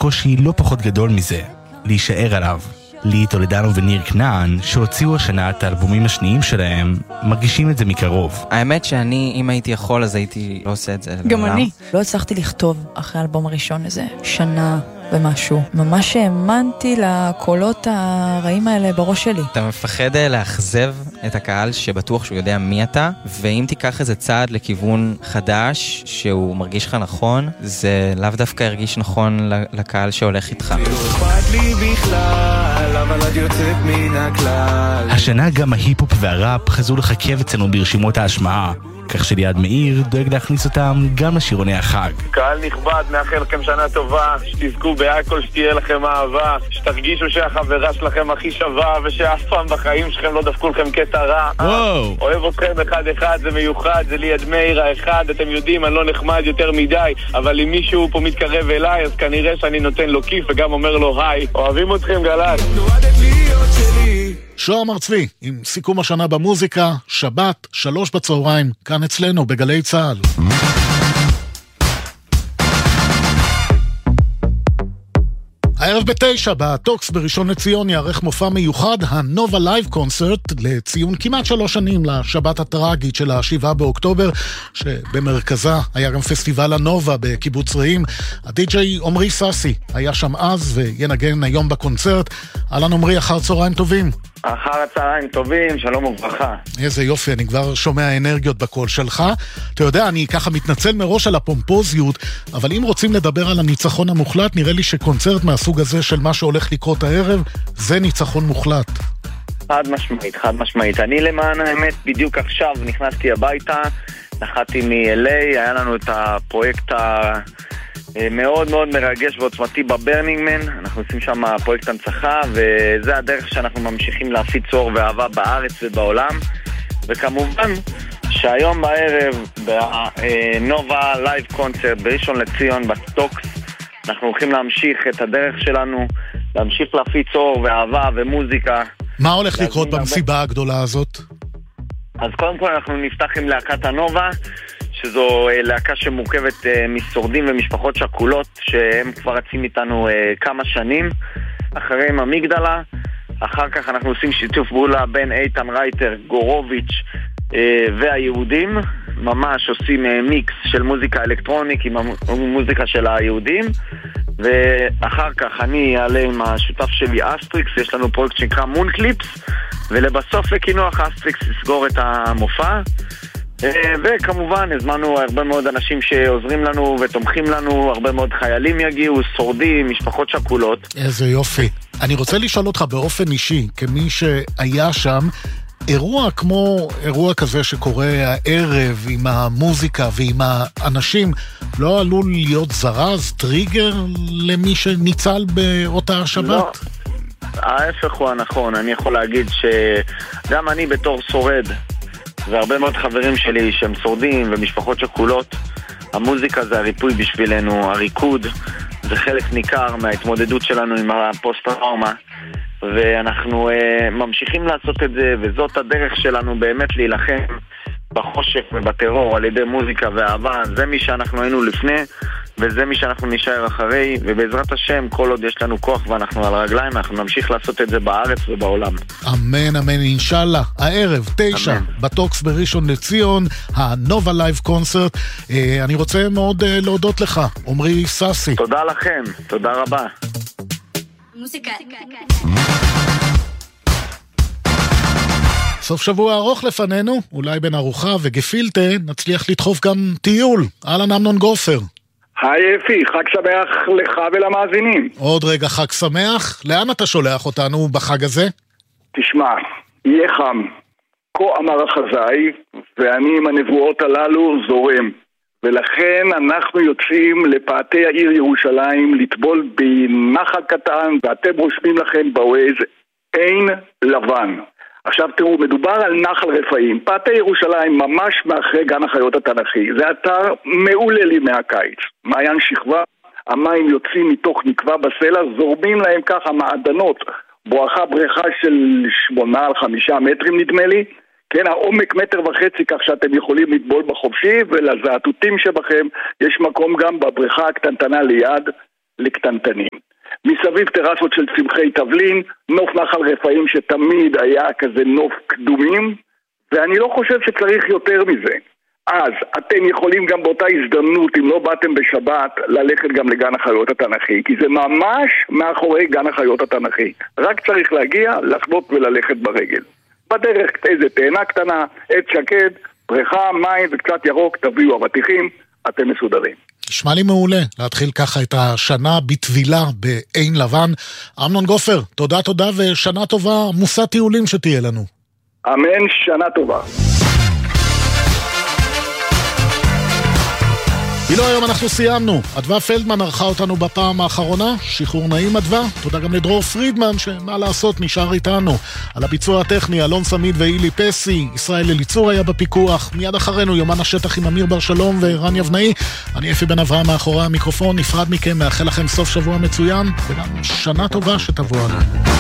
קושי לא פחות גדול מזה, להישאר עליו. לי טולדנו וניר כנען, שהוציאו השנה את האלבומים השניים שלהם, מרגישים את זה מקרוב. האמת שאני, אם הייתי יכול, אז הייתי לא עושה את זה. גם אני. לא הצלחתי לכתוב אחרי האלבום הראשון הזה, שנה ומשהו. ממש האמנתי לקולות הרעים האלה בראש שלי. אתה מפחד לאכזב את הקהל שבטוח שהוא יודע מי אתה, ואם תיקח איזה צעד לכיוון חדש שהוא מרגיש לך נכון, זה לאו דווקא הרגיש נכון לקהל שהולך איתך. השנה גם ההיפ-הופ והראפ חזרו לחכב אצלנו ברשימות ההשמעה, כך שליד מאיר דואג להכניס אותם גם לשירוני החג. קהל נכבד, נאחל לכם שנה טובה, שתזכו בהכל, שתהיה לכם אהבה, שתרגישו שהחברה שלכם הכי שווה, ושאף פעם בחיים שלכם לא דפקו לכם קטע רע. אוהב אתכם אחד אחד, זה מיוחד, זה ליד מאיר האחד, אתם יודעים, אני לא נחמד יותר מדי, אבל אם מישהו פה מתקרב אליי, אז כנראה שאני נותן לו כיף וגם אומר לו היי. אוהבים אתכם גלת. שוהם הר צבי, עם סיכום השנה במוזיקה, שבת, 3 בצהריים, כאן אצלנו בגלי צהל. הערב ב9 בטוקס בראשון לציון יערך מופע מיוחד, הנובה לייב קונצרט, לציון כמעט 3 שנים לשבת הטראגית של 7 באוקטובר, שבמרכזה היה גם פסטיבל הנובה בקיבוץ רעים. הדי-ג'יי עומרי ססי היה שם אז וינגן היום בקונצרט. אהלן עומרי, אחר צהריים טובים. אחר הצהריים טובים, שלום וברכה. איזה יופי, אני כבר שומע אנרגיות בקול שלך. אתה יודע, אני ככה מתנצל מראש על הפומפוזיות, אבל אם רוצים לדבר על הניצחון המוחלט, נראה לי שקונצרט מהסוג הזה של מה שהולך לקרות הערב, זה ניצחון מוחלט. חד משמעית, חד משמעית. אני למען האמת בדיוק עכשיו נכנסתי הביתה, נחתי מ-LA, היה לנו את הפרויקט מאוד מאוד מרגש ועוצמתי בברנינגמן. אנחנו עושים שם פרויקט הנצחה, וזה הדרך שאנחנו ממשיכים להפיץ אור ואהבה בארץ ובעולם. וכמובן שהיום בערב בנובה לייב קונצרט בראשון לציון בטוקס אנחנו הולכים להמשיך את הדרך שלנו, להמשיך להפיץ אור ואהבה ומוזיקה. מה הולך לקרות במסיבה הגדולה הזאת? אז קודם כל אנחנו נפתח עם להקת הנובה, שזו להקה שמורכבת משורדים ומשפחות שכולות שהם כבר רצים איתנו כמה שנים. אחריהם המגדלה, אחר כך אנחנו עושים שיתוף פעולה בין איתן רייטר, גורוביץ' והיהודים, ממש עושים מיקס של מוזיקה אלקטרוניק עם המוזיקה של היהודים. ואחר כך אני אעלה עם השותף שלי אסטריקס, יש לנו פרויקט שנקרא מון קליפס, ולבסוף לקינוח אסטריקס לסגור את המופע. וכמובן הזמנו הרבה מאוד אנשים שעוזרים לנו ותומכים לנו, הרבה מאוד חיילים יגיעו, שורדים, משפחות שכולות. איזה יופי. אני רוצה לשאול אותך באופן אישי, כמי שהיה שם, אירוע כמו אירוע כזה שקורה הערב עם המוזיקה ועם האנשים, לא עלול להיות זרז, טריגר למי שניצל באותה שבת? לא, ההפך הוא הנכון. אני יכול להגיד שגם אני בתור שורד והרבה מאוד חברים שלי שהם שורדים ומשפחות שכולות, המוזיקה זה הריפוי בשבילנו, הריקוד זה חלק ניכר מההתמודדות שלנו עם הפוסט-טראומה, ואנחנו ממשיכים לעשות את זה, וזאת הדרך שלנו באמת להילחם בחושך ובטרור על ידי מוזיקה ואהבה. זה מי שאנחנו היינו לפני וזה מי שאנחנו נשאר אחרי, ובעזרת השם כל עוד יש לנו כוח ואנחנו על רגליים אנחנו נמשיך לעשות את זה בארץ ובעולם. אמן אמן, אינשאללה. הערב 9 בטוקס בראשון לציון, הנובה לייב קונצרט. אני רוצה מאוד להודות לך עומרי ססי. תודה לכם, תודה רבה. מוזיקה. סוף שבוע ארוך לפנינו, אולי בין ארוחה וגפילטה נצליח לדחוף גם טיול. אהלן אמנון גופר. היי אפי, חג שמח לך ולמאזינים. עוד רגע חג שמח. לאן אתה שולח אותנו בחג הזה? תשמע, יהיה חם. כה אמר החזאי, ואני עם הנבואות הללו זורם. ולכן אנחנו יוצאים לפאתי העיר ירושלים לטבול בנחל קטן, ואתם רושמים לכם בווייז עין לבן. עכשיו תראו, מדובר על נחל רפאים, פאתי ירושלים ממש מאחרי גן החיות התנ"כי. זה אתר מעולה לימי הקיץ. מעיין שכבה, המים יוצאים מתוך נקבה בסלע, זורמים להם ככה מעדנות, בואכה בריכה של 8-5 מטרים נדמה לי, כן, העומק 1.5 מטר, כך שאתם יכולים לטבול בחופשי, ולזעתותים שבכם יש מקום גם בבריכה הקטנטנה ליד. לקטנטנים. מסביב טרסות של צמחי תבלין, נוף נחל רפאים שתמיד היה כזה נוף קדומים, ואני לא חושב שצריך יותר מזה. אז אתם יכולים גם באותה הזדמנות, אם לא באתם בשבת, ללכת גם לגן החיות התנ"כי, כי זה ממש מאחורי גן החיות התנ"כי. רק צריך להגיע, לחנות וללכת ברגל. בדרך איזה תאנה קטנה, עץ שקד, בריכה, מים וקצת ירוק, תביאו אבטיחים, אתם מסודרים. נשמע לי מעולה להתחיל ככה את השנה בטבילה בעין לבן. אמנון גופר, תודה ושנה טובה, מוסע טיולים שתהיה לנו. אמן, שנה טובה. אילו היום אנחנו סיימנו. אדווה פלדמן ערכה אותנו בפעם האחרונה. שחרור נעים אדווה. תודה גם לדרור פרידמן שמה לעשות נשאר איתנו. על הביצוע הטכני אלון סמיד ואילי פסי. ישראל אליצור היה בפיקוח. מיד אחרינו יומן השטח עם אמיר בר שלום ורן יבנאי. אני אפי בן אברהם מאחורי המיקרופון. נפרד מכם, מאחל לכם סוף שבוע מצוין וגם שנה טובה שתבוא עלינו.